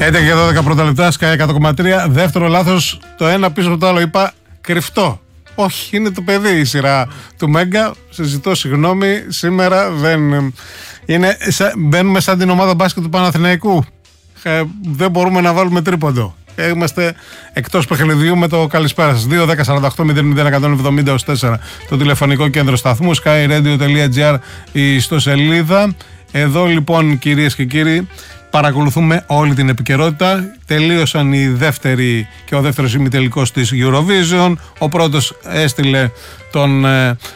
11 και 12 πρώτα λεπτά, Sky 100,3. Δεύτερο λάθος, το ένα πίσω από το άλλο. Είπα κρυφτό. Όχι, είναι το παιδί η σειρά του Μέγκα. Σε ζητώ συγγνώμη. Σήμερα δεν είναι. Μπαίνουμε σαν την ομάδα μπάσκετ του Παναθηναϊκού. Δεν μπορούμε να βάλουμε τρίποντο. Είμαστε εκτός παιχνιδιού με το καλησπέρα σας. 2-10-48-00-170-4 το τηλεφωνικό κέντρο σταθμού, skyradio.gr η ιστοσελίδα. Εδώ λοιπόν, κυρίες και κύριοι, παρακολουθούμε όλη την επικαιρότητα. Τελείωσαν οι δεύτεροι και ο δεύτερος ημιτελικός της Eurovision. Ο πρώτος έστειλε τον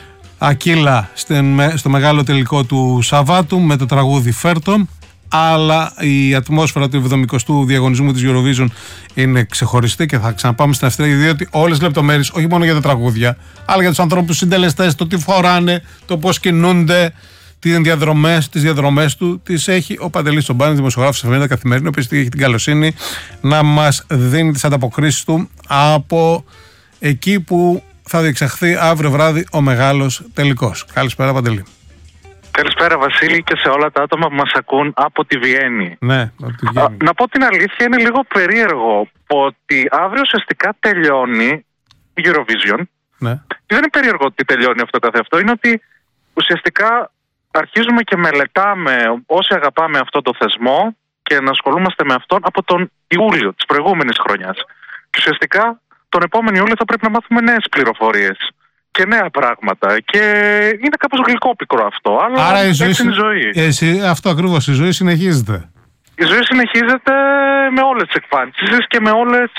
Ακύλα στο μεγάλο τελικό του Σαββάτου με το τραγούδι Φέρτο. Αλλά η ατμόσφαιρα του 70ου διαγωνισμού της Eurovision είναι ξεχωριστή και θα ξαναπάμε στην Αυστρία, διότι όλες τις λεπτομέρειες, όχι μόνο για τα τραγούδια, αλλά για τους ανθρώπους συντελεστές, το τι φοράνε, το πώς κινούνται, τις διαδρομές του, τις έχει ο Παντελής Τσομπάνης, δημοσιογράφος της εφημερίδας Καθημερινή, ο οποίος έχει την καλοσύνη να μας δίνει τις ανταποκρίσεις του από εκεί που θα διεξαχθεί αύριο βράδυ ο μεγάλος τελικός. Καλησπέρα, Παντελή. Καλησπέρα Βασίλη και σε όλα τα άτομα που μας ακούν από τη Βιέννη. Ναι, από τη Βιέννη. Να πω την αλήθεια, είναι λίγο περίεργο ότι αύριο ουσιαστικά τελειώνει η Eurovision. Ναι. Και δεν είναι περίεργο ότι τελειώνει αυτό καθ' αυτό, είναι ότι ουσιαστικά αρχίζουμε και μελετάμε όσοι αγαπάμε αυτό το θεσμό και να ασχολούμαστε με αυτόν από τον Ιούλιο της προηγούμενης χρονιάς. Και ουσιαστικά τον επόμενο Ιούλιο θα πρέπει να μάθουμε νέες πληροφορίες και νέα πράγματα. Και είναι κάπως γλυκόπικρο αυτό. Αλλά άρα έτσι είναι η ζωή. Αυτό ακριβώς, η ζωή συνεχίζεται. Η ζωή συνεχίζεται με όλες τις εκφάνσεις και με όλες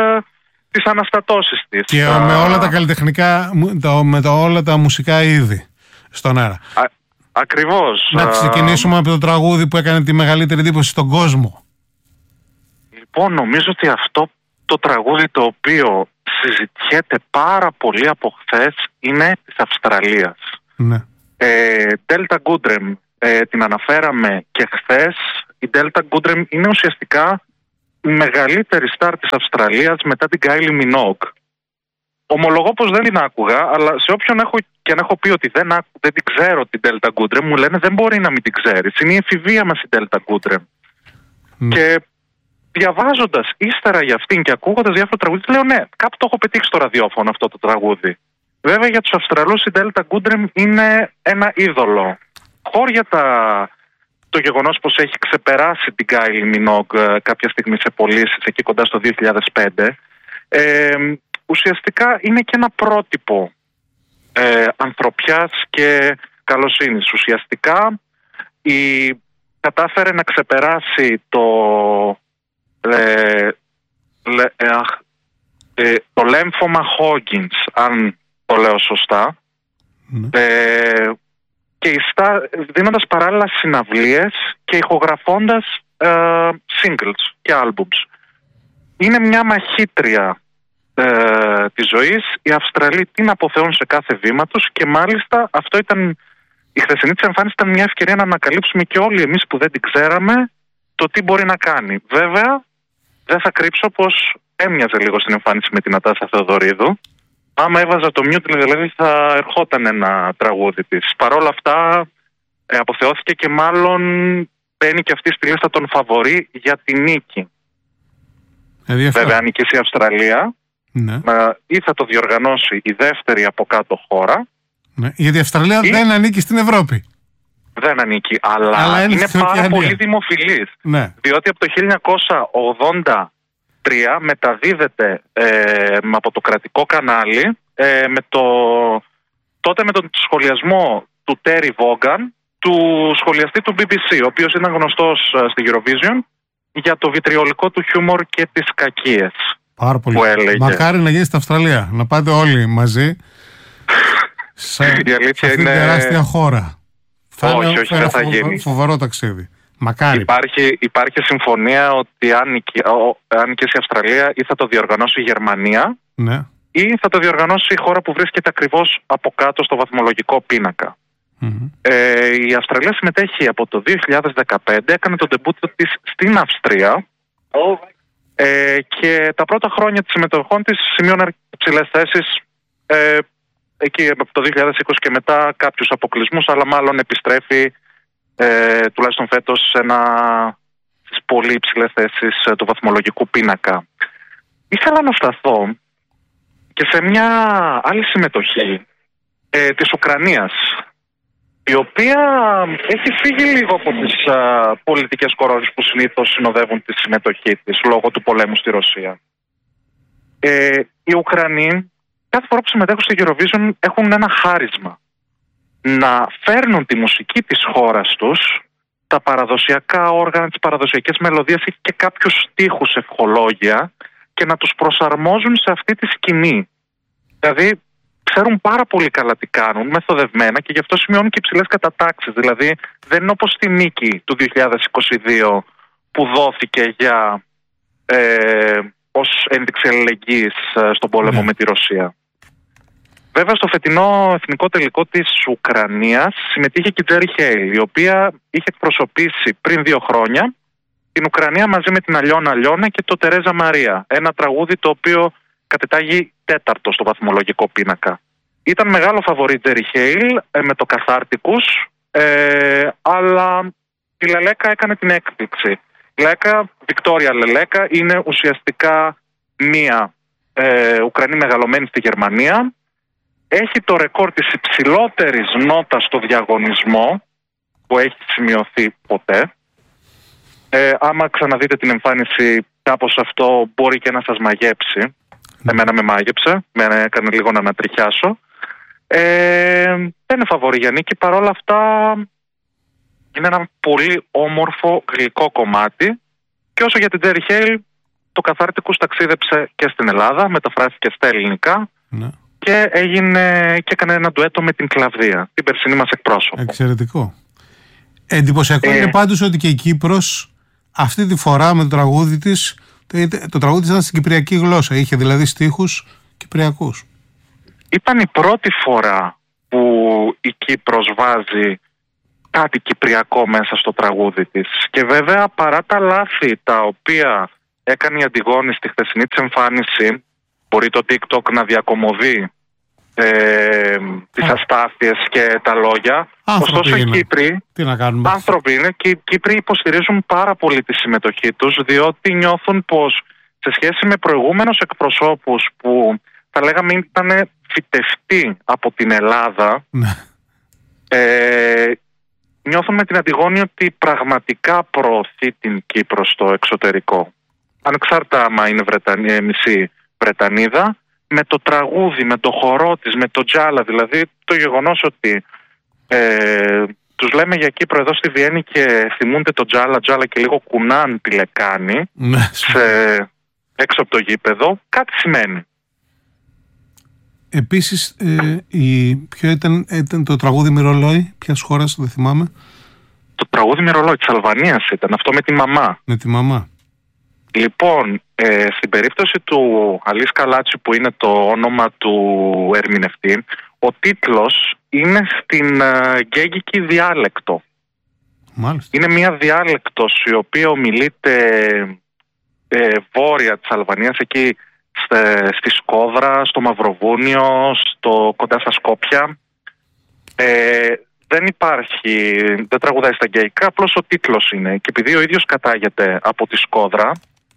τις αναστατώσεις της. Και με όλα τα καλλιτεχνικά, με όλα τα μουσικά είδη στον αέρα. Ακριβώς. Να ξεκινήσουμε από το τραγούδι που έκανε τη μεγαλύτερη εντύπωση στον κόσμο. Λοιπόν, νομίζω ότι αυτό το τραγούδι το οποίο συζητιέται πάρα πολύ από χθες είναι της Αυστραλίας. Ναι. Delta Goodrem, την αναφέραμε και χθες. Η Delta Goodrem είναι ουσιαστικά η μεγαλύτερη στάρ της Αυστραλίας μετά την Kylie Minogue. Ομολογώ πως δεν την άκουγα, αλλά σε όποιον έχω πει ότι δεν την ξέρω την Delta Goodrem, μου λένε δεν μπορεί να μην την ξέρεις. Είναι η εφηβεία μας η Delta Goodrem. Και διαβάζοντας ύστερα για αυτήν και ακούγοντας διάφορα τραγούδια, λέω ναι, κάπου το έχω πετύχει στο ραδιόφωνο αυτό το τραγούδι. Βέβαια για τους Αυστραλούς η Delta Goodrem είναι ένα είδωλο. Χώρια το γεγονός πως έχει ξεπεράσει την Kylie Minogue κάποια στιγμή σε πωλήσεις εκεί κοντά στο 2005, ουσιαστικά είναι και ένα πρότυπο ανθρωπιάς και καλοσύνης. Ουσιαστικά κατάφερε να ξεπεράσει το λέμφωμα Hawkins, αν το λέω σωστά, και δίνοντας παράλληλα συναυλίες και ηχογραφώντας singles και albums. Είναι μια μαχήτρια της ζωής. Οι Αυστραλοί την αποθεώνουν σε κάθε βήμα τους και μάλιστα αυτό ήταν, η χθεσινή της εμφάνιση ήταν μια ευκαιρία να ανακαλύψουμε και όλοι εμείς που δεν την ξέραμε το τι μπορεί να κάνει. Βέβαια δεν θα κρύψω πως έμοιαζε λίγο στην εμφάνιση με την Νατάσα Θεοδωρίδου. Άμα έβαζα το mute δηλαδή θα ερχόταν ένα τραγούδι της. Παρ' όλα αυτά αποθεώθηκε και μάλλον μπαίνει και αυτή στη λίστα των φαβορί για τη νίκη. Βέβαια αν νικήσει η Αυστραλία, ναι, ή θα το διοργανώσει η δεύτερη από κάτω χώρα. Ναι, γιατί η Αυστραλία δεν ανήκει στην Ευρώπη. Δεν ανήκει, αλλά είναι πάρα πολύ δημοφιλής. Ναι. Διότι από το 1983 μεταδίδεται από το κρατικό κανάλι τότε με τον σχολιασμό του Terry Vaughan, του σχολιαστή του BBC, ο οποίος ήταν γνωστός στη Eurovision για το βιτριολικό του χιούμορ και τις κακίες. Πάρα πολύ. Μακάρι να γίνει στην Αυστραλία, να πάτε όλοι μαζί σε αυτή την τεράστια χώρα. Όχι, δεν θα γίνει. Φοβερό ταξίδι. Μακάρι. Υπάρχει συμφωνία ότι αν νικήσει η Αυστραλία ή θα το διοργανώσει η Γερμανία, ναι, ή θα το διοργανώσει η χώρα που βρίσκεται ακριβώς από κάτω στο βαθμολογικό πίνακα. Η Αυστραλία συμμετέχει από το 2015, έκανε τον ντεμπούτο της στην Αυστρία και τα πρώτα χρόνια της συμμετοχών της σημείωνε ψηλές θέσεις. Εκεί από το 2020 και μετά κάποιους αποκλεισμούς, αλλά μάλλον επιστρέφει τουλάχιστον φέτος στις πολύ υψηλές θέσεις του βαθμολογικού πίνακα. Ήθελα να σταθώ και σε μια άλλη συμμετοχή της Ουκρανίας, η οποία έχει φύγει λίγο από τις πολιτικές κορώνες που συνήθως συνοδεύουν τη συμμετοχή της λόγω του πολέμου στη Ρωσία. Οι Ουκρανοί κάθε φορά που συμμετέχουν στη Eurovision έχουν ένα χάρισμα. Να φέρνουν τη μουσική της χώρας τους, τα παραδοσιακά όργανα, τις παραδοσιακές μελωδίες και κάποιους στίχους, ευχολόγια, και να τους προσαρμόζουν σε αυτή τη σκηνή. Δηλαδή ξέρουν πάρα πολύ καλά τι κάνουν, μεθοδευμένα, και γι' αυτό σημειώνουν και υψηλές κατατάξεις. Δηλαδή δεν είναι όπως στη νίκη του 2022 που δόθηκε για ως ένδειξη αλληλεγγύης στον πόλεμο με τη Ρωσία. Βέβαια στο φετινό εθνικό τελικό της Ουκρανίας συμμετείχε και η Τζέρι Χέιλ, η οποία είχε εκπροσωπήσει πριν 2 χρόνια την Ουκρανία μαζί με την Αλιώνα Αλιώνα και το Τερέζα Μαρία. Ένα τραγούδι το οποίο κατετάγει 4ο στο βαθμολογικό πίνακα. Ήταν μεγάλο φαβορί η Τζέρι Χέιλ με το Καθάρτικους, αλλά η Λελέκα έκανε την έκπληξη. Η Λελέκα, Βικτόρια Λελέκα, είναι ουσιαστικά μία Ουκρανή μεγαλωμένη στη Γερμανία. Έχει το ρεκόρ της υψηλότερης νότας στο διαγωνισμό που έχει σημειωθεί ποτέ. Άμα ξαναδείτε την εμφάνιση, κάπως αυτό μπορεί και να σας μαγέψει. Εμένα με μάγεψε, με έκανε λίγο να ανατριχιάσω. Δεν είναι φαβορί για νίκη, παρόλα αυτά είναι ένα πολύ όμορφο γλυκό κομμάτι. Και όσο για την Τζέρι Χέιλ, το Καθάρτικους ταξίδεψε και στην Ελλάδα, μεταφράστηκε στα ελληνικά. Ναι. Και έκανε ένα ντουέτο με την Κλαβδία, την περσινή μας εκπρόσωπο. Εξαιρετικό. Εντυπωσιακό είναι πάντως ότι και η Κύπρος αυτή τη φορά με το τραγούδι της, το τραγούδι της ήταν στην κυπριακή γλώσσα, είχε δηλαδή στίχους κυπριακούς. Ήταν η πρώτη φορά που η Κύπρος βάζει κάτι κυπριακό μέσα στο τραγούδι της. Και βέβαια παρά τα λάθη τα οποία έκανε η Αντιγόνη στη χθεσινή της εμφάνιση, μπορεί το TikTok να διακομωδεί τις αστάθειες και τα λόγια. Ωστόσο οι Κύπροι άνθρωποι είναι και οι Κύπροι υποστηρίζουν πάρα πολύ τη συμμετοχή τους, διότι νιώθουν πως σε σχέση με προηγούμενους εκπροσώπους που θα λέγαμε ήταν φυτευτοί από την Ελλάδα, νιώθουν με την Αντιγόνη ότι πραγματικά προωθεί την Κύπρο στο εξωτερικό. Ανεξάρτητα άμα είναι μισή Βρετανίδα, με το τραγούδι, με το χορό της, με το τζάλα, δηλαδή το γεγονός ότι τους λέμε για Κύπρο εδώ στη Βιέννη και θυμούνται το τζάλα και λίγο κουνάν τη λεκάνη έξω από το γήπεδο, κάτι σημαίνει. Επίσης, ποιο ήταν το τραγούδι Μυρολόι, ποιας χώρας, δεν θυμάμαι. Το τραγούδι Μυρολόι της Αλβανίας ήταν, αυτό με τη μαμά. Με τη μαμά. Λοιπόν, στην περίπτωση του Αλής Καλάτσι, που είναι το όνομα του ερμηνευτή, ο τίτλος είναι στην γκέγικη διάλεκτο. Μάλιστα. Είναι μια διάλεκτος η οποία ομιλείται βόρεια της Αλβανίας, εκεί στη Σκόδρα, στο Μαυροβούνιο, κοντά στα Σκόπια. Δεν τραγουδάει στα γκέικα, απλώς ο τίτλος είναι. Και επειδή ο ίδιος κατάγεται από τη Σκόδρα,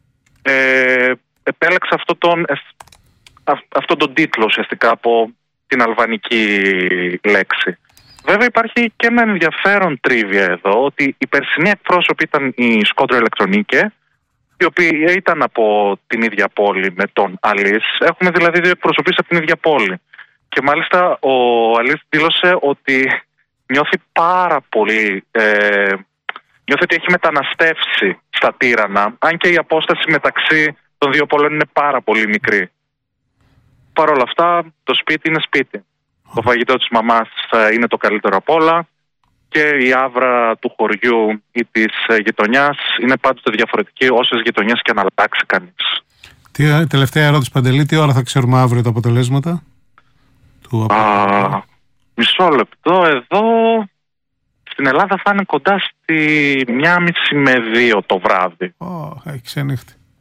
επέλεξε αυτόν τον τίτλο ουσιαστικά από την αλβανική λέξη. Βέβαια υπάρχει και ένα ενδιαφέρον τρίβια εδώ, ότι η περσινή εκπρόσωπη ήταν η Σκόντρο Ηλεκτρονίκε, η οποία ήταν από την ίδια πόλη με τον Αλής. Έχουμε δηλαδή 2 εκπροσωπήσεις από την ίδια πόλη. Και μάλιστα ο Αλής δήλωσε ότι νιώθει πάρα πολύ, νιώθει ότι έχει μεταναστεύσει στα Τύρανα, αν και η απόσταση μεταξύ των 2 πόλεων είναι πάρα πολύ μικρή. Παρ' όλα αυτά το σπίτι είναι σπίτι. Το φαγητό της μαμάς είναι το καλύτερο απ' όλα και η άβρα του χωριού ή της γειτονιάς είναι πάντοτε διαφορετική, όσες γειτονιές και να αλλάξει κανείς. Τελευταία ερώτηση, Παντελή, τι ώρα θα ξέρουμε αύριο τα αποτελέσματα του μισό λεπτό. Εδώ στην Ελλάδα θα είναι κοντά στη 1:30 με 2 το βράδυ. Έχει ξενύχτη.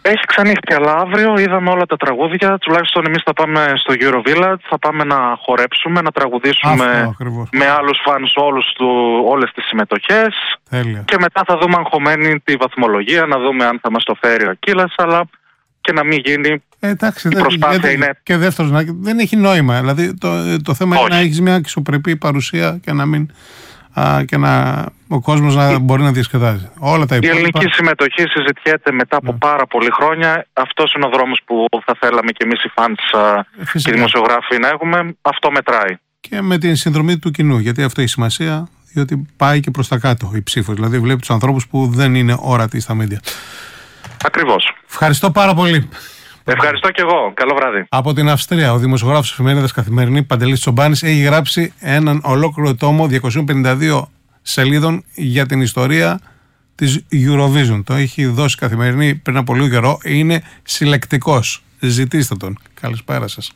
Έχει ξανύχτη, αλλά αύριο είδαμε όλα τα τραγούδια. Τουλάχιστον εμείς θα πάμε στο Eurovillage, θα πάμε να χορέψουμε, να τραγουδήσουμε με άλλους φανς όλες τις συμμετοχές. Τέλεια. Και μετά θα δούμε αγχωμένοι τη βαθμολογία, να δούμε αν θα μας το φέρει ο Ακύλας, αλλά και να μην γίνει. Εντάξει, η προσπάθεια είναι. Και δεύτερος, δεν έχει νόημα. Δηλαδή το θέμα είναι να έχεις μια αξιοπρεπή παρουσία και να μην. Και ο κόσμος να μπορεί να διασκεδάζει. Όλα τα υπόλοιπα. Η ελληνική συμμετοχή συζητιέται μετά από πάρα πολλή χρόνια. Αυτός είναι ο δρόμος που θα θέλαμε και εμείς οι φανς και οι δημοσιογράφοι να έχουμε. Αυτό μετράει. Και με την συνδρομή του κοινού, γιατί αυτό έχει σημασία, διότι πάει και προς τα κάτω η ψήφος. Δηλαδή βλέπει τους ανθρώπους που δεν είναι όρατοι στα μίντια. Ακριβώς. Ευχαριστώ πάρα πολύ. Ευχαριστώ και εγώ. Καλό βράδυ. Από την Αυστρία, ο δημοσιογράφος της εφημερίδας Καθημερινή, Παντελής Τσομπάνης, έχει γράψει έναν ολόκληρο τόμο 252 σελίδων για την ιστορία της Eurovision. Το έχει δώσει Καθημερινή πριν από λίγο καιρό. Είναι συλλεκτικός. Ζητήστε τον. Καλησπέρα σας.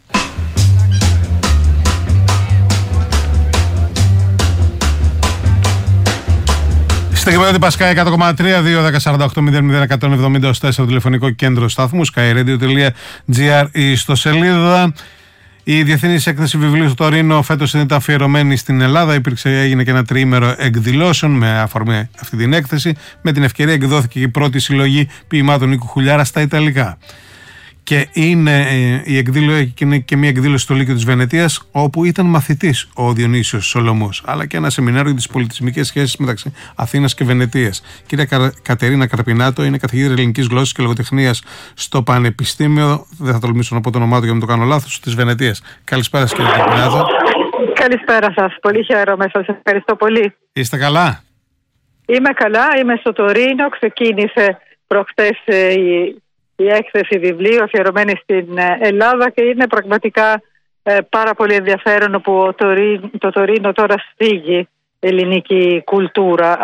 Στοιχειμένο την Πασκάη 100,3, 2-10-48-00-170 στο τηλεφωνικό κέντρο σταθμού skyradio.gr ή ιστοσελίδα. Η Διεθνής Έκθεση Βιβλίου στο Τωρίνο φέτος ήταν αφιερωμένη στην Ελλάδα. Έγινε και ένα τριήμερο εκδηλώσεων με αφορμή αυτή την έκθεση. Με την ευκαιρία εκδόθηκε και η πρώτη συλλογή ποιημάτων Νίκου Χουλιάρα στα Ιταλικά. Και είναι και μια εκδήλωση στο Λύκειο της Βενετίας, όπου ήταν μαθητής ο Διονύσιος Σολωμός, αλλά και ένα σεμινάριο για τις πολιτισμικές σχέσεις μεταξύ Αθήνας και Βενετίας. Κυρία Κατερίνα Καρπινάτο είναι καθηγήτρια ελληνικής γλώσσας και λογοτεχνίας στο Πανεπιστήμιο, δεν θα τολμήσω να πω το όνομά του για να το κάνω λάθος, της Βενετίας. Καλησπέρα σας, κύριε Καρπινάτο. Καλησπέρα σας. Πολύ χαίρομαι. Σας ευχαριστώ πολύ. Είστε καλά? Είμαι καλά. Είμαι στο Τωρίνο. Ξεκίνησε προχτές η έκθεση βιβλίου αφιερωμένη στην Ελλάδα και είναι πραγματικά πάρα πολύ ενδιαφέρον που το Τωρίνο τώρα στήγει ελληνική κουλτούρα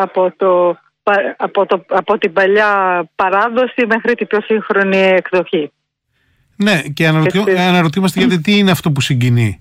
από την παλιά παράδοση μέχρι την πιο σύγχρονη εκδοχή. Ναι, και αναρωτήμαστε γιατί τι είναι αυτό που συγκινεί.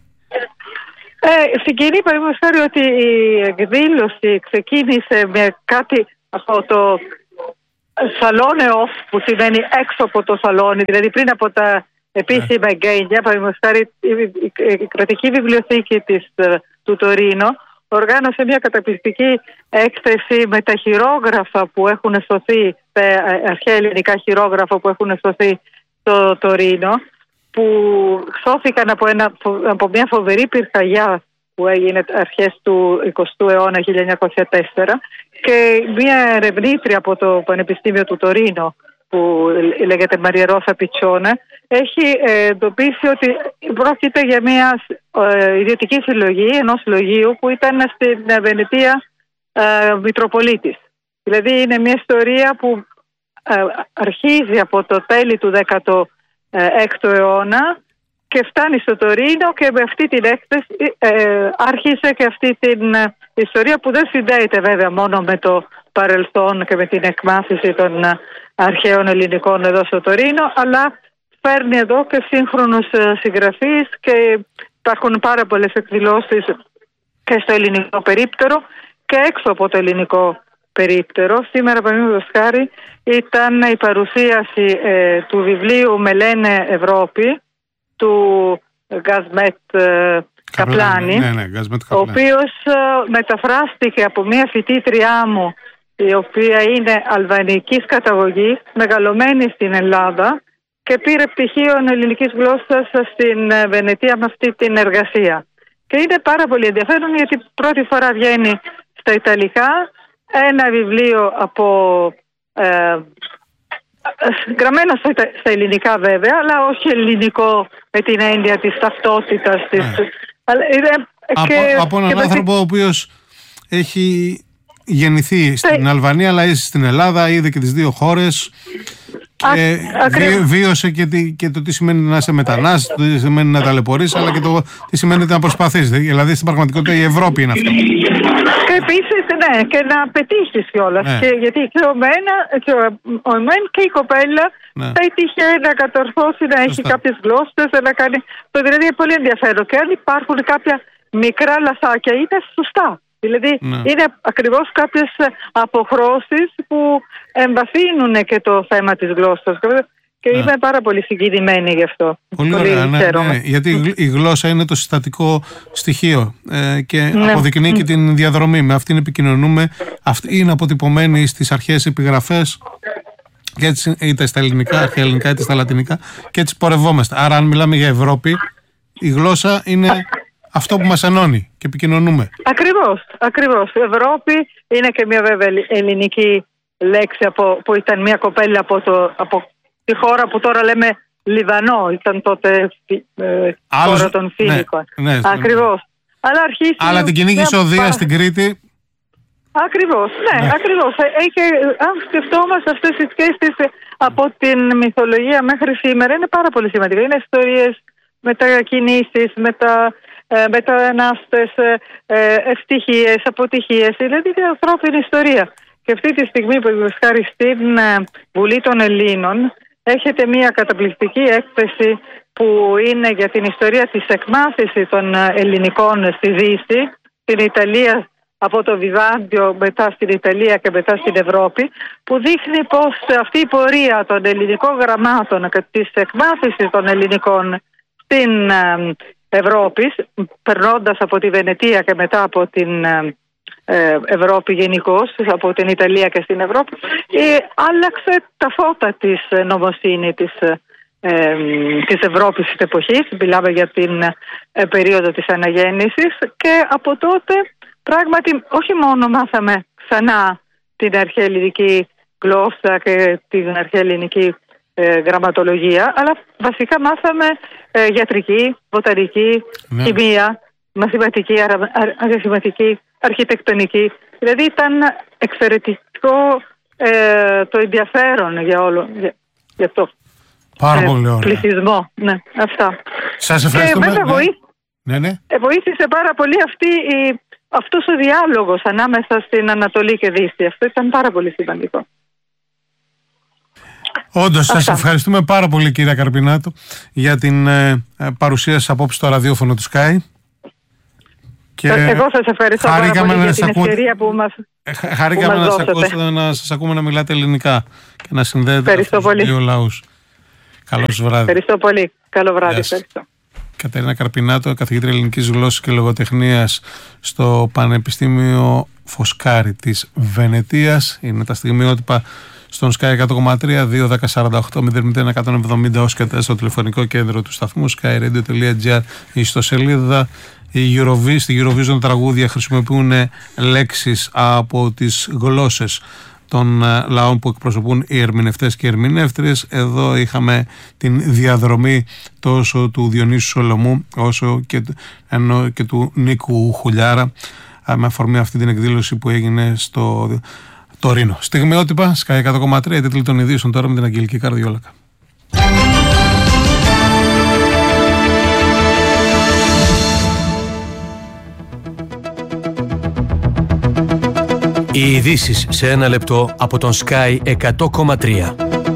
Συγκινεί παραδείγματος χάρη ότι η εκδήλωση ξεκίνησε με κάτι από το σαλόνε off, που σημαίνει έξω από το σαλόνι, δηλαδή πριν από τα επίσημα εγγένεια. Παραδείγματος χάρη, η κρατική βιβλιοθήκη του Τωρίνο οργάνωσε μια καταπληκτική έκθεση με τα χειρόγραφα που έχουν σωθεί, τα αρχαία ελληνικά χειρόγραφα που έχουν σωθεί στο Τωρίνο, που σώθηκαν από μια φοβερή πυρκαγιά που έγινε αρχές του 20ου αιώνα, 1904, και μια ερευνήτρια από το Πανεπιστήμιο του Τωρίνο, που λέγεται Μαρία Ρώσα Πιτσόνα, έχει εντοπίσει ότι πρόκειται για μια ιδιωτική συλλογή ενός λογίου που ήταν στην Βενετία Μητροπολίτης. Δηλαδή είναι μια ιστορία που αρχίζει από το τέλη του 16ου αιώνα και φτάνει στο Τωρίνο, και με αυτή την έκθεση άρχισε και αυτή την ιστορία, που δεν συνδέεται βέβαια μόνο με το παρελθόν και με την εκμάθηση των αρχαίων ελληνικών εδώ στο Τωρίνο, αλλά φέρνει εδώ και σύγχρονους συγγραφείς, και υπάρχουν πάρα πολλές εκδηλώσεις και στο ελληνικό περίπτερο και έξω από το ελληνικό περίπτερο. Σήμερα, παραδείγματος χάρη, ήταν η παρουσίαση του βιβλίου «Με λένε Ευρώπη» του Γκασμέτ Καπλάνη, ο οποίος μεταφράστηκε από μια φοιτήτριά μου, η οποία είναι αλβανικής καταγωγής, μεγαλωμένη στην Ελλάδα, και πήρε πτυχίο ελληνικής γλώσσας στην Βενετία με αυτή την εργασία. Και είναι πάρα πολύ ενδιαφέρον, γιατί πρώτη φορά βγαίνει στα Ιταλικά ένα βιβλίο γραμμένο στα ελληνικά βέβαια, αλλά όχι ελληνικό με την έννοια της ταυτότητας της. Από έναν άνθρωπο ο οποίος έχει γεννηθεί στην Αλβανία, αλλά είσαι στην Ελλάδα, είδε και τις δύο χώρες και βίωσε και το τι σημαίνει να είσαι μετανάστης, το τι σημαίνει να ταλαιπωρείς, αλλά και το τι σημαίνει να προσπαθείς. Δηλαδή στην πραγματικότητα η Ευρώπη είναι αυτό. Και επίσης, ναι, και να πετύχεις κιόλας. Ναι. Γιατί και ο Εμέν και η κοπέλα θα έτυχε να κατορθώσει, να έχει κάποιες γλώσσες, να κάνει. Το δηλαδή είναι πολύ ενδιαφέρον. Και αν υπάρχουν κάποια μικρά λαθάκια, είναι σωστά. Δηλαδή είναι ακριβώς κάποιες αποχρώσεις που εμβαθύνουν και το θέμα της γλώσσας. Και είμαι πάρα πολύ συγκινημένη γι' αυτό. Πολύ ωραία, ναι, γιατί η γλώσσα είναι το συστατικό στοιχείο και αποδεικνύει και την διαδρομή. Με αυτήν επικοινωνούμε. Αυτή είναι αποτυπωμένη στις αρχαίες επιγραφές, και έτσι, είτε στα ελληνικά, αρχαία ελληνικά, είτε στα λατινικά, και έτσι πορευόμαστε. Άρα, αν μιλάμε για Ευρώπη, η γλώσσα είναι αυτό που μας ενώνει και επικοινωνούμε. Ακριβώς. Η Ευρώπη είναι και μια βέβαια ελληνική λέξη που ήταν μια κοπέλα από τη χώρα που τώρα λέμε Λιβανό, ήταν τότε χώρα των Φίνικων. Ακριβώς. Αλλά την κυνήγησε ο Δίας στην Κρήτη. Ακριβώς. Αν σκεφτόμαστε αυτές τις σχέσεις από την μυθολογία μέχρι σήμερα, είναι πάρα πολύ σημαντικό. Είναι ιστορίες, μετακινήσεις, μετανάστες, ευτυχίες, αποτυχίες. Δηλαδή είναι ανθρώπινη ιστορία. Και αυτή τη στιγμή που χάρη στην Βουλή των Ελλήνων έχετε μια καταπληκτική έκθεση που είναι για την ιστορία της εκμάθησης των ελληνικών στη Δύση, στην Ιταλία, από το Βυζάντιο μετά στην Ιταλία και μετά στην Ευρώπη, που δείχνει πως αυτή η πορεία των ελληνικών γραμμάτων και της εκμάθησης των ελληνικών στην Ευρώπη, περνώντας από τη Βενετία και μετά από την Ευρώπη γενικώς, από την Ιταλία και στην Ευρώπη, άλλαξε τα φώτα της νομοσύνη της Ευρώπης της εποχής. Μιλάμε για την περίοδο της αναγέννησης, και από τότε πράγματι όχι μόνο μάθαμε ξανά την αρχαία ελληνική γλώσσα και την αρχαία ελληνική γραμματολογία, αλλά βασικά μάθαμε γιατρική, βοτανική, χημεία, μαθηματική, αριθμητική, αρχιτεκτονική. Δηλαδή ήταν εξαιρετικό το ενδιαφέρον για το πληθυσμό. Ναι, αυτά. Σας ευχαριστούμε. Και βέβαια βοήθησε πάρα πολύ αυτός ο διάλογος ανάμεσα στην Ανατολή και Δύση. Αυτό ήταν πάρα πολύ σημαντικό. Όντως, σας ευχαριστούμε πάρα πολύ, κυρία Καρπινάτου, για την παρουσία σας απόψε στο ραδιόφωνο του Sky. Και εγώ σας ευχαριστώ πάρα πολύ για την ευκαιρία που μας χαρήκαμε να σας ακούμε να μιλάτε ελληνικά και να συνδέετε τους δύο λαούς. Καλό σας βράδυ. Ευχαριστώ πολύ. Καλό βράδυ. Ευχαριστώ. Κατερίνα Καρπινάτου, καθηγήτρια ελληνικής γλώσσας και λογοτεχνίας στο Πανεπιστήμιο Φωσκάρη της Βενετίας. Είναι τα στιγμιότυπα στον Sky 100,3, 2, 10, 48, 0, 170 ως και στο τηλεφωνικό κέντρο του σταθμού skyradio.gr, η ιστοσελίδα. Στη Eurovision τραγούδια χρησιμοποιούν λέξεις από τις γλώσσες των λαών που εκπροσωπούν οι ερμηνευτές και οι ερμηνεύτριες. Εδώ είχαμε την διαδρομή τόσο του Διονύσου Σολομού όσο και του Νίκου Χουλιάρα, με αφορμή αυτή την εκδήλωση που έγινε στο Τωρίνο. Στιγμιότυπα, Sky 100,3, η τίτλη των ειδήσεων τώρα με την Αγγελική Καρδιόλακα. Οι ειδήσεις σε ένα λεπτό από τον Sky 100,3.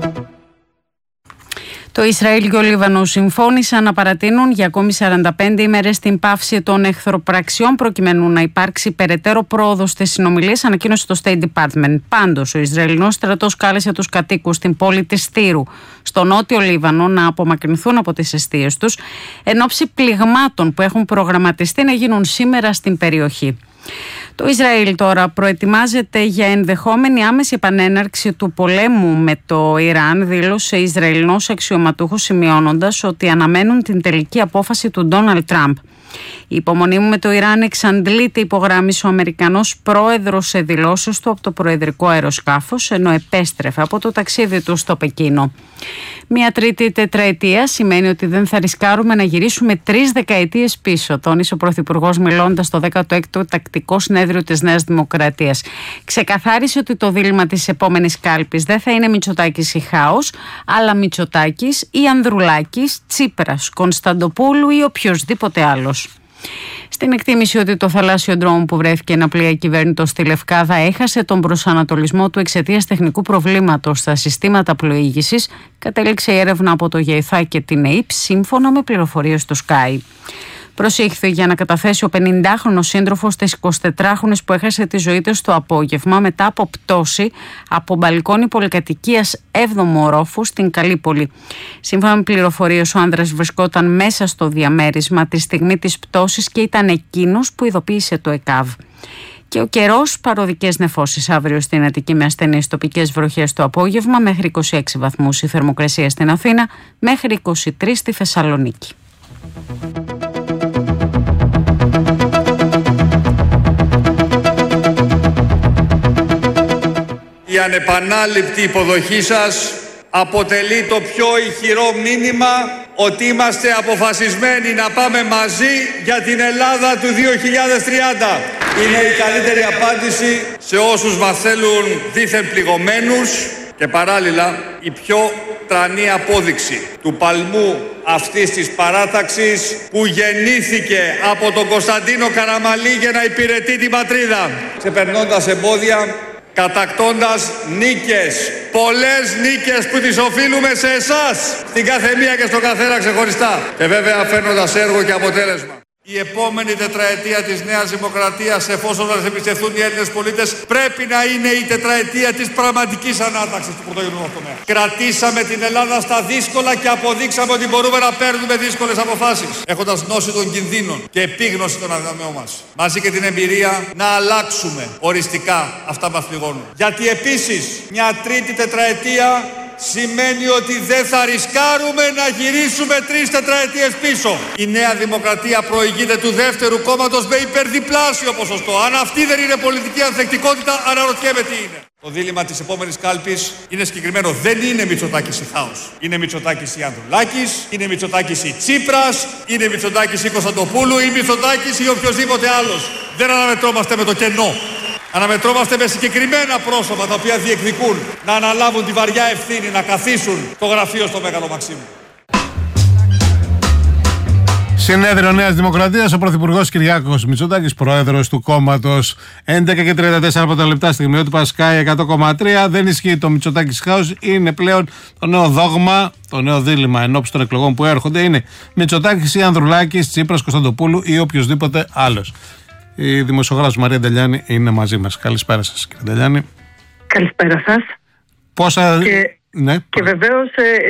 Το Ισραήλ και ο Λίβανο συμφώνησαν να παρατείνουν για ακόμη 45 ημέρες την πάυση των εχθροπραξιών προκειμένου να υπάρξει περαιτέρω πρόοδος στις συνομιλίες, ανακοίνωσε το State Department. Πάντως, ο Ισραηλινός στρατός κάλεσε τους κατοίκους στην πόλη της Τύρου, στο νότιο Λίβανο, να απομακρυνθούν από τις εστίες τους εν ώψη πληγμάτων που έχουν προγραμματιστεί να γίνουν σήμερα στην περιοχή. Το Ισραήλ τώρα προετοιμάζεται για ενδεχόμενη άμεση επανέναρξη του πολέμου με το Ιράν, δήλωσε Ισραηλινός αξιωματούχος, σημειώνοντας ότι αναμένουν την τελική απόφαση του Ντόναλντ Τραμπ. Η υπομονή μου με το Ιράν εξαντλείται, υπογράμμισε ο Αμερικανός πρόεδρος σε δηλώσεις του από το προεδρικό αεροσκάφος, ενώ επέστρεφε από το ταξίδι του στο Πεκίνο. Μια τρίτη τετραετία σημαίνει ότι δεν θα ρισκάρουμε να γυρίσουμε 3 δεκαετίες πίσω, τόνισε ο Πρωθυπουργός μιλώντας στο 16ο τακτικό συνέδριο της Νέας Δημοκρατίας. Ξεκαθάρισε ότι το δίλημμα της επόμενης κάλπης δεν θα είναι Μητσοτάκης ή Χάος, αλλά Μητσοτάκης ή Ανδρουλάκης, Τσίπρας, Κωνσταντοπούλου ή οποιοδήποτε άλλος. Στην εκτίμηση ότι το θαλάσσιο ντρόουν που βρέθηκε ένα πλοία κυβέρνητο στη Λευκάδα έχασε τον προσανατολισμό του εξαιτίας τεχνικού προβλήματος στα συστήματα πλοήγησης, κατέληξε η έρευνα από το ΓΕΘΑ και την ΕΙΠ, σύμφωνα με πληροφορίες του Sky. Προσήχθη για να καταθέσει ο 50χρονος σύντροφος της 24χρονης που έχασε τη ζωή της το απόγευμα μετά από πτώση από μπαλκόνι πολυκατοικίας 7ου ορόφου στην Καλύπολη. Σύμφωνα με πληροφορίες, ο άνδρας βρισκόταν μέσα στο διαμέρισμα τη στιγμή της πτώσης και ήταν εκείνος που ειδοποίησε το ΕΚΑΒ. Και ο καιρός, παροδικές νεφώσεις αύριο στην Αττική με ασθενείς τοπικές βροχές το απόγευμα, μέχρι 26 βαθμούς η θερμοκρασία στην Αθήνα, μέχρι 23 στη Θεσσαλονίκη. Η ανεπανάληπτη υποδοχή σας αποτελεί το πιο ηχηρό μήνυμα ότι είμαστε αποφασισμένοι να πάμε μαζί για την Ελλάδα του 2030. Είναι η καλύτερη απάντηση σε όσους μας θέλουν δήθεν πληγωμένους και παράλληλα η πιο τρανή απόδειξη του παλμού αυτής της παράταξης που γεννήθηκε από τον Κωνσταντίνο Καραμαλή για να υπηρετεί την πατρίδα, ξεπερνώντας εμπόδια, κατακτώντας νίκες, πολλές νίκες που τις οφείλουμε σε εσάς, στην καθεμία και στον καθένα ξεχωριστά, και βέβαια φέρνοντας έργο και αποτέλεσμα. Η επόμενη τετραετία της Νέας Δημοκρατίας, εφόσον μας εμπιστευτούν οι Έλληνες πολίτες, πρέπει να είναι η τετραετία της πραγματικής ανάταξης του πρωτογενού τομέα. Κρατήσαμε την Ελλάδα στα δύσκολα και αποδείξαμε ότι μπορούμε να παίρνουμε δύσκολες αποφάσεις, έχοντας γνώση των κινδύνων και επίγνωση των αδυναμιών μας. Μαζί και την εμπειρία να αλλάξουμε οριστικά αυτά που μας πληγώνουν. Γιατί επίσης μια τρίτη τετραετία σημαίνει ότι δεν θα ρισκάρουμε να γυρίσουμε 3 τετραετίες πίσω. Η Νέα Δημοκρατία προηγείται του δεύτερου κόμματος με υπερδιπλάσιο ποσοστό. Αν αυτή δεν είναι πολιτική ανθεκτικότητα, αναρωτιέμαι τι είναι. Το δίλημμα της επόμενης κάλπης είναι συγκεκριμένο. Δεν είναι Μητσοτάκης ή Χάος. Είναι Μητσοτάκης ή Ανδρουλάκης, είναι Μητσοτάκης ή Τσίπρας, είναι Μητσοτάκης ή Κωνσταντοπούλου ή Μητσοτάκης ή οποιοδήποτε άλλος. Δεν αναμετρώμαστε με το κενό. Αναμετρώμαστε με συγκεκριμένα πρόσωπα τα οποία διεκδικούν να αναλάβουν τη βαριά ευθύνη να καθίσουν το γραφείο στο Μέγαρο Μαξίμου. Συνέδριο Νέας Δημοκρατίας, ο Πρωθυπουργός Κυριάκος Μητσοτάκης, πρόεδρος του κόμματος. 11:34 λεπτά, στιγμιότυπα Sky 100,3. Δεν ισχύει το Μητσοτάκης Χάους, είναι πλέον το νέο δόγμα, το νέο δίλημμα ενόψει των εκλογών που έρχονται. Είναι Μητσοτάκης ή Ανδρουλάκης, Τσίπρας, Κωνσταντοπούλου ή οποιοδήποτε άλλος. Η δημοσιογράφος Μαρία Ντελιάνη είναι μαζί μας. Καλησπέρα σας, κύριε Ντελιάνη. Καλησπέρα σας. Ναι, και βεβαίως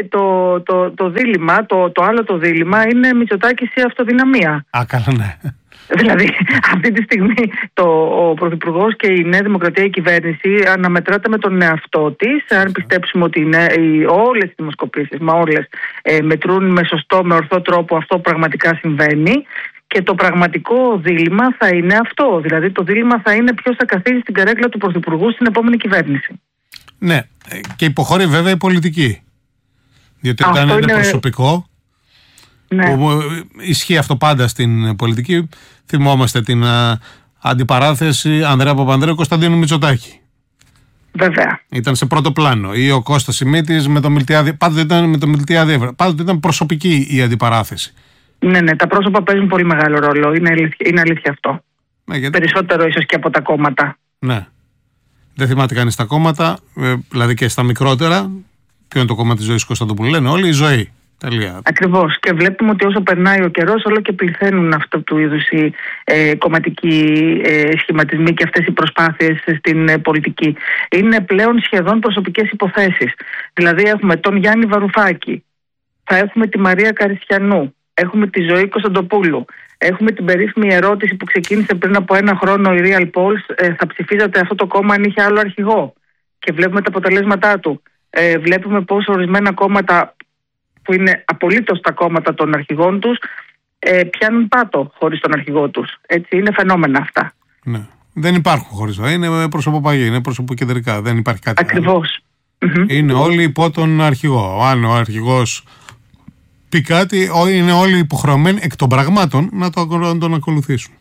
το δίλημμα, το άλλο το δίλημμα είναι Μητσοτάκης ή αυτοδυναμία. Καλά, ναι. Δηλαδή, αυτή τη στιγμή ο Πρωθυπουργός και η Νέα Δημοκρατία, η κυβέρνηση, αναμετράται με τον εαυτό της. Αν πιστέψουμε ότι όλες οι δημοσκοπήσεις, μετρούν με σωστό, με ορθό τρόπο, αυτό πραγματικά συμβαίνει. Και το πραγματικό δίλημμα θα είναι αυτό. Δηλαδή, το δίλημμα θα είναι ποιος θα καθίσει στην καρέκλα του Πρωθυπουργού στην επόμενη κυβέρνηση. Ναι, και υποχωρεί βέβαια η πολιτική. Διότι όταν είναι προσωπικό, ναι, που ισχύει αυτό πάντα στην πολιτική, θυμόμαστε την αντιπαράθεση Ανδρέα Παπανδρέου Κωνσταντίνου Μητσοτάκη. Βέβαια. Ήταν σε πρώτο πλάνο. Ή ο Κώστας Σιμίτης με το Μιλτιάδη. Πάντοτε ήταν με το Μιλτιάδη. Πάντοτε ήταν προσωπική η αντιπαράθεση. Ναι, τα πρόσωπα παίζουν πολύ μεγάλο ρόλο. Είναι αλήθεια αυτό. Περισσότερο ίσως και από τα κόμματα. Ναι. Δεν θυμάται κανείς τα κόμματα, δηλαδή και στα μικρότερα. Ποιο είναι το κόμμα της ζωής Κωνσταντοπούλου? Λένε όλοι η ζωή. Τελεία. Ακριβώς. Και βλέπουμε ότι όσο περνάει ο καιρός, όλο και πληθαίνουν αυτού του είδους οι κομματικοί σχηματισμοί και αυτές οι προσπάθειες στην πολιτική. Είναι πλέον σχεδόν προσωπικές υποθέσεις. Δηλαδή έχουμε τον Γιάννη Βαρουφάκη, θα έχουμε τη Μαρία Καριστιανού, έχουμε τη Ζωή Κωνσταντοπούλου, έχουμε την περίφημη ερώτηση που ξεκίνησε πριν από 1 χρόνο η Real Polls, θα ψηφίζατε αυτό το κόμμα αν είχε άλλο αρχηγό? Και βλέπουμε τα αποτελέσματά του. Βλέπουμε πως ορισμένα κόμματα που είναι απολύτως τα κόμματα των αρχηγών τους πιάνουν πάτο χωρίς τον αρχηγό τους. Έτσι, είναι φαινόμενα αυτά. Ναι. Δεν υπάρχουν χωρίς το. Είναι προσωποπαγή, είναι προσωποκεντρικά. Δεν υπάρχει κάτι. Ακριβώς. Είναι όλοι υπό τον αρχηγό. Αν ο αρχηγός πει κάτι, είναι όλοι υποχρεωμένοι εκ των πραγμάτων να τον ακολουθήσουν.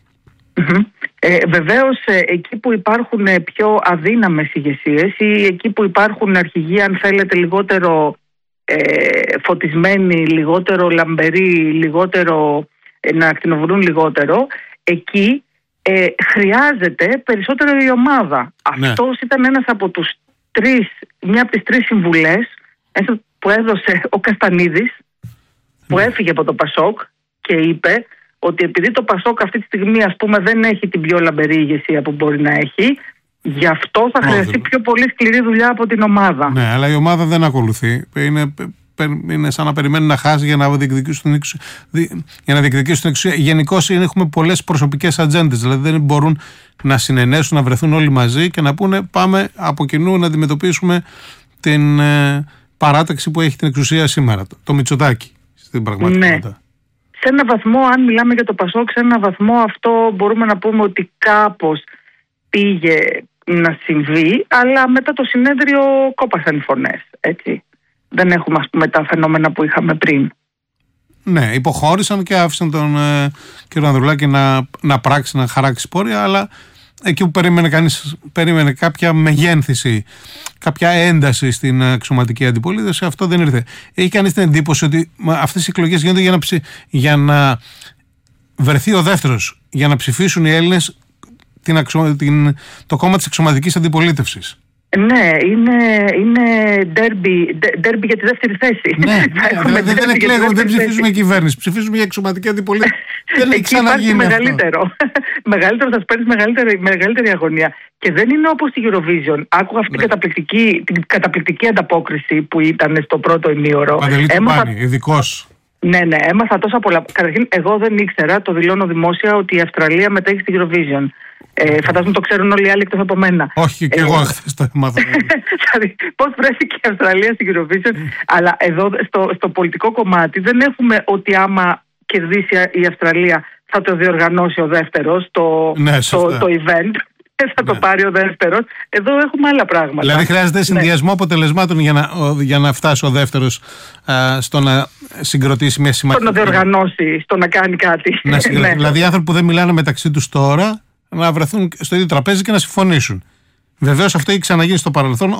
Βεβαίως, εκεί που υπάρχουν πιο αδύναμες ηγεσίες ή εκεί που υπάρχουν αρχηγοί, αν θέλετε, λιγότερο φωτισμένοι, λιγότερο λαμπεροί, λιγότερο να ακτινοβολούν λιγότερο, εκεί χρειάζεται περισσότερο η ομάδα. Ναι. Αυτός ήταν ένας από μια από τις 3 συμβουλές που έδωσε ο Καστανίδης, που έφυγε από το Πασόκ και είπε ότι επειδή το Πασόκ αυτή τη στιγμή, ας πούμε, δεν έχει την πιο λαμπερή ηγεσία που μπορεί να έχει, γι' αυτό θα χρειαστεί πιο πολύ σκληρή δουλειά από την ομάδα. Ναι, αλλά η ομάδα δεν ακολουθεί. Είναι σαν να περιμένει να χάσει για να διεκδικήσουν την εξουσία. Γενικώς έχουμε πολλές προσωπικές ατζέντες. Δηλαδή δεν μπορούν να συνενέσουν, να βρεθούν όλοι μαζί και να πούνε πάμε από κοινού να αντιμετωπίσουμε την παράταξη που έχει την εξουσία σήμερα. Το Μητσοτάκη στην πραγματικότητα. Ναι. Σε έναν βαθμό, αν μιλάμε για το Πασόκ, σε έναν βαθμό αυτό μπορούμε να πούμε ότι κάπως πήγε να συμβεί, αλλά μετά το συνέδριο κόπασαν οι φωνές, έτσι. Δεν έχουμε, ας πούμε, τα φαινόμενα που είχαμε πριν. Ναι, υποχώρησαν και άφησαν τον κύριο Ανδρουλάκη να πράξει, να χαράξει πόρια, αλλά εκεί που περίμενε κάποια μεγένθηση, κάποια ένταση στην αξιωματική αντιπολίτευση, αυτό δεν ήρθε. Έχει κανείς την εντύπωση ότι αυτές οι εκλογές γίνονται για να βρεθεί ο δεύτερος, για να ψηφίσουν οι Έλληνες το κόμμα της αξιωματικής αντιπολίτευσης. Ναι, είναι ντέρμπι για τη δεύτερη θέση. Ναι, δεν εκλέγουν, δεν ψηφίζουμε κυβέρνηση, ψηφίζουμε για αξιωματική αντιπολίτευση. Δεν έχει ξαναγίνει μεγαλύτερο. Μεγαλύτερο θα σου παίρνει μεγαλύτερη αγωνία. Και δεν είναι όπως στη Eurovision. Άκουγα αυτή την καταπληκτική ανταπόκριση που ήταν στο πρώτο ημίωρο. Παντελή ειδικός. Ναι, έμαθα τόσα πολλά. Καταρχήν, εγώ δεν ήξερα, το δηλώνω δημόσια, ότι η Αυστραλία μετέχει στη Eurovision. Φαντάζομαι το ξέρουν όλοι οι άλλοι εκτός από μένα. Όχι, και εγώ χθες το έμαθα. Πώς βρέθηκε η Αυστραλία στην Eurovision. Αλλά εδώ στο πολιτικό κομμάτι δεν έχουμε ότι άμα κερδίσει η Αυστραλία θα το διοργανώσει ο δεύτερος το event. Θα το πάρει ο δεύτερος. Εδώ έχουμε άλλα πράγματα. Δηλαδή χρειάζεται συνδυασμό αποτελεσμάτων για να φτάσει ο δεύτερος στο να συγκροτήσει μια συμμαχία. Στο να διοργανώσει, στο να κάνει κάτι. Δηλαδή οι άνθρωποι που δεν μιλάνε μεταξύ τους τώρα να βρεθούν στο ίδιο τραπέζι και να συμφωνήσουν. Βεβαίως αυτό έχει ξαναγίνει στο παρελθόν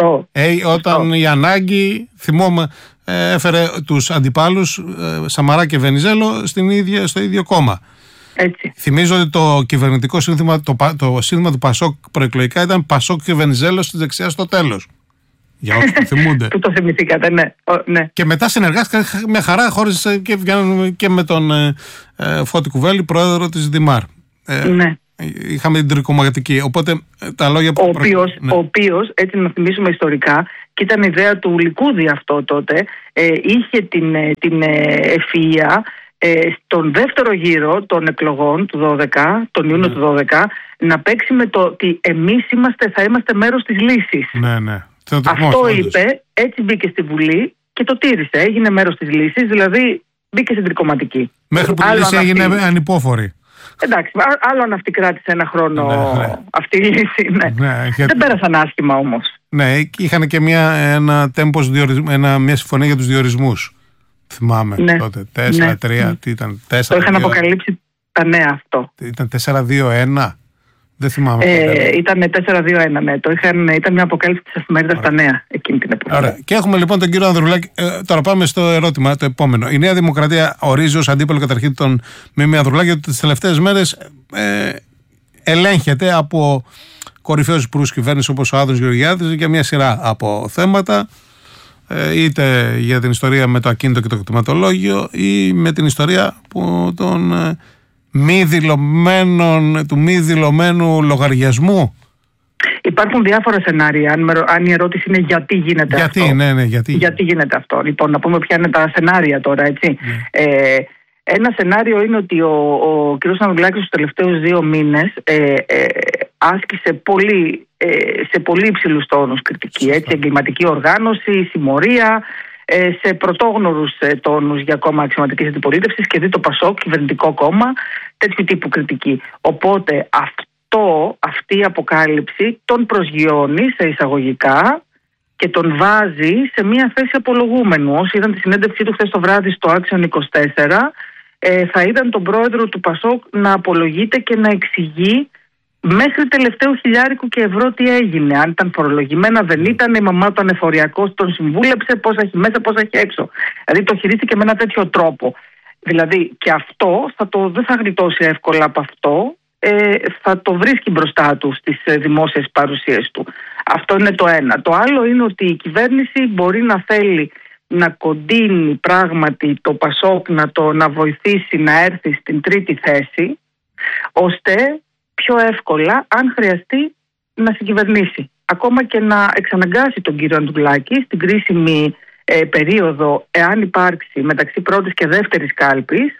όταν η ανάγκη, θυμόμαι, έφερε τους αντιπάλους Σαμαρά και Βενιζέλο στο ίδιο κόμμα. Έτσι. Θυμίζω ότι το κυβερνητικό σύνθημα, το σύνθημα του Πασόκ προεκλογικά ήταν Πασόκ και Βενιζέλο της δεξιάς στο τέλος. Για όσους το θυμούνται. Που το θυμηθήκατε, ναι. Και μετά συνεργάστηκαν με χαρά χώρισε και με τον Φώτη Κουβέλη, πρόεδρο της Δημάρ. Ναι. Είχαμε την τρικομματική. Οπότε τα λόγια που. Ο οποίος, έτσι να θυμίσουμε ιστορικά, και ήταν η ιδέα του Λικούδη αυτό τότε, είχε την ευφυΐα στον δεύτερο γύρο των εκλογών του 12, τον Ιούνιο του 12, να παίξει με το ότι εμείς θα είμαστε μέρος της λύσης. Ναι. Αυτό είπε, έτσι μπήκε στη Βουλή και το τήρησε. Έγινε μέρος της λύσης, δηλαδή μπήκε στην τρικομματική. Μέχρι που η λύση έγινε ανυπόφορη. Εντάξει, άλλο αν αυτή κράτησε ένα χρόνο αυτή η λύση. Δεν πέρασαν άσχημα όμως. Ναι, είχαν και μια συμφωνία για τους διορισμούς. Θυμάμαι τότε. 4-3, τι ήταν, 4-2. Το είχαν αποκαλύψει τα νέα αυτό. Ήταν 4-2-1. Δεν θυμάμαι. Ήταν 4-2-1, ναι. Ήταν μια αποκάλυψη της εφημερίδας τα νέα εκείνη την εποχή. Ωραία. Και έχουμε λοιπόν τον κύριο Ανδρουλάκη. Τώρα πάμε στο ερώτημα, το επόμενο. Η Νέα Δημοκρατία ορίζει ως αντίπαλο καταρχήν τον Μίμη Ανδρουλάκη ότι τις τελευταίες μέρες ελέγχεται από κορυφαίους υπουργούς κυβέρνησης όπως ο Άδωνης Γεωργιάδης για μια σειρά από θέματα. Είτε για την ιστορία με το ακίνητο και το κτηματολόγιο ή με την ιστορία του μη δηλωμένου λογαριασμού. Υπάρχουν διάφορα σενάρια. Αν η ερώτηση είναι γιατί γίνεται αυτό. Γιατί γίνεται αυτό. Λοιπόν, να πούμε ποια είναι τα σενάρια τώρα, έτσι. Ένα σενάριο είναι ότι ο κ. Ανδρουλάκης στους τελευταίους 2 μήνες άσκησε σε πολύ υψηλούς τόνους κριτική. Έτσι, εγκληματική οργάνωση, συμμορία, σε πρωτόγνωρους τόνους για κόμμα αξιωματικής αντιπολίτευσης και δει το Πασόκ, κυβερνητικό κόμμα, τέτοιου τύπου κριτική. Οπότε αυτή η αποκάλυψη τον προσγειώνει σε εισαγωγικά και τον βάζει σε μια θέση απολογούμενου. Όσοι είδαν τη συνέντευξή του χθες το βράδυ στο Action 24, θα είδαν τον πρόεδρο του Πασόκ να απολογείται και να εξηγεί μέχρι τελευταίο χιλιάρικο και ευρώ τι έγινε. Αν ήταν φορολογημένα, δεν ήταν, η μαμά του ανεφοριακός τον συμβούλεψε, πόσα έχει μέσα, πόσα έχει έξω. Δηλαδή το χειρίστηκε με ένα τέτοιο τρόπο. Δηλαδή και αυτό δεν θα γλιτώσει εύκολα από αυτό, θα το βρίσκει μπροστά του στις δημόσιες παρουσίες του. Αυτό είναι το ένα. Το άλλο είναι ότι η κυβέρνηση μπορεί να θέλει να κοντίνει πράγματι το Πασόκ να βοηθήσει να έρθει στην τρίτη θέση, ώστε πιο εύκολα, αν χρειαστεί, να συγκυβερνήσει. Ακόμα και να εξαναγκάσει τον κύριο Ανδρουλάκη στην κρίσιμη περίοδο, εάν υπάρξει μεταξύ πρώτης και δεύτερης κάλπης,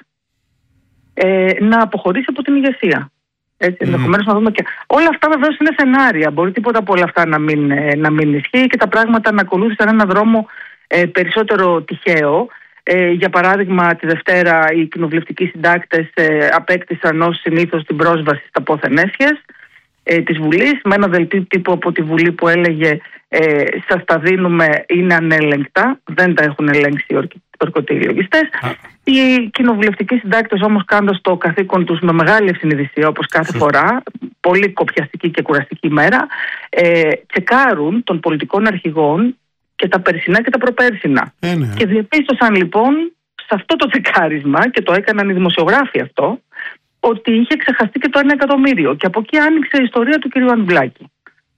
να αποχωρήσει από την ηγεσία. Έτσι, ενδεχομένως να δούμε και. Όλα αυτά βεβαίως είναι σενάρια. Μπορεί τίποτα από όλα αυτά να μην ισχύει και τα πράγματα να ακολούθησαν έναν δρόμο περισσότερο τυχαίο. Για παράδειγμα, τη Δευτέρα οι κοινοβουλευτικοί συντάκτες απέκτησαν ως συνήθως την πρόσβαση στα πόθεν έσχες της Βουλής, με ένα δελτίο τύπου από τη Βουλή που έλεγε σας τα δίνουμε, είναι ανέλεγκτα, δεν τα έχουν ελέγξει οι ορκωτοί λογιστές. Οι κοινοβουλευτικοί συντάκτες όμως, κάνοντας το καθήκον τους με μεγάλη ευσυνειδησία, όπως κάθε φορά, πολύ κοπιαστική και κουραστική ημέρα, τσεκάρουν των πολιτικών αρχηγών και τα περσινά και τα προπέρσινα. Και διαπίστωσαν λοιπόν σε αυτό το τσεκάρισμα, και το έκαναν οι δημοσιογράφοι αυτό, ότι είχε ξεχαστεί και το 1 εκατομμύριο. Και από εκεί άνοιξε η ιστορία του κυρίου Ανδρουλάκη.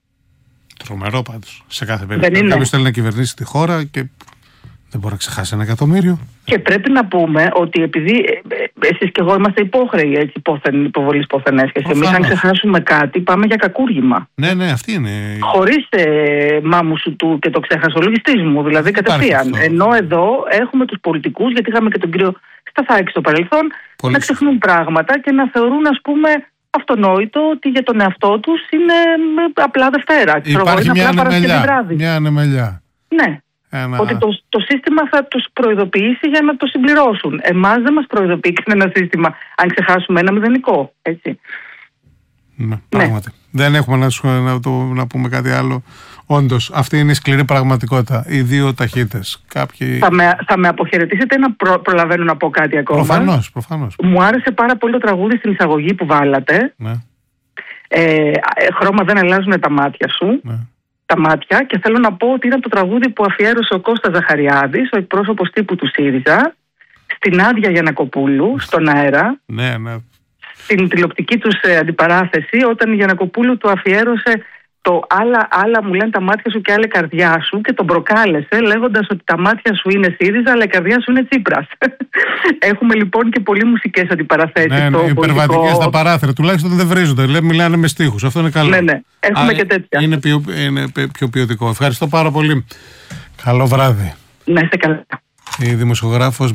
Τρομερό πάντως. Σε κάθε περίπτωση. Κάποιος θέλει να κυβερνήσει τη χώρα και δεν μπορεί να ξεχάσει 1 εκατομμύριο. Και πρέπει να πούμε ότι επειδή εσείς και εγώ είμαστε υπόχρεοι υποβολής πόθεν έσχες, εμείς αν ξεχάσουμε κάτι πάμε για κακούργημα. Ναι, αυτή είναι. Χωρίς μάμου σου του και το ξέχασε ο λογιστής μου, δηλαδή κατευθείαν. Ενώ εδώ έχουμε τους πολιτικούς, γιατί είχαμε και τον κύριο Σταθάκη στο παρελθόν, να ξεχνούν πράγματα και να θεωρούν, ας πούμε, αυτονόητο ότι για τον εαυτό τους είναι απλά Δευτέρα. Υπάρχει μια ανεμελιά. Ναι. Ότι το σύστημα θα τους προειδοποιήσει για να το συμπληρώσουν. Εμάς δεν μας προειδοποιεί κανένα σύστημα αν ξεχάσουμε ένα μηδενικό. Έτσι. Ναι, πράγματι. Δεν έχουμε να πούμε κάτι άλλο. Όντως, αυτή είναι η σκληρή πραγματικότητα. Οι δύο ταχύτητες. Θα με αποχαιρετήσετε να προλαβαίνω να πω κάτι ακόμα? Προφανώς. Μου άρεσε πάρα πολύ το τραγούδι στην εισαγωγή που βάλατε. Ναι. Χρώμα δεν αλλάζουν τα μάτια σου. Ναι. Τα μάτια, και θέλω να πω ότι ήταν το τραγούδη που αφιέρωσε ο Κώστας Ζαχαριάδης, ο εκπρόσωπος τύπου του ΣΥΡΙΖΑ, στην Άντια Γιαννακοπούλου, στον αέρα. Ναι. Στην τηλεοπτική τους αντιπαράθεση, όταν η Γιαννακοπούλου του αφιέρωσε το άλλα μου λένε τα μάτια σου και άλλα η καρδιά σου, και τον προκάλεσε λέγοντας ότι τα μάτια σου είναι ΣΥΡΙΖΑ αλλά η καρδιά σου είναι Τσίπρας. Έχουμε λοιπόν και πολλοί μουσικές αντιπαραθέσεις. Ναι, υπερβατικές στα παράθυρα, τουλάχιστον δεν βρίζονται, μιλάνε με στίχους, αυτό είναι καλό. Ναι, έχουμε και τέτοια. Είναι πιο ποιοτικό. Ευχαριστώ πάρα πολύ. Καλό βράδυ. Να είστε καλά. Η δημοσιογράφος